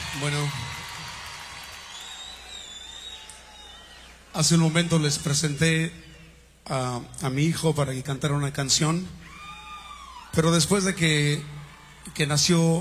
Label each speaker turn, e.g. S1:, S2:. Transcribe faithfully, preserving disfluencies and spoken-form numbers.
S1: Bueno, hace un momento les presenté a, a mi hijo para que cantara una canción, pero después de que, que nació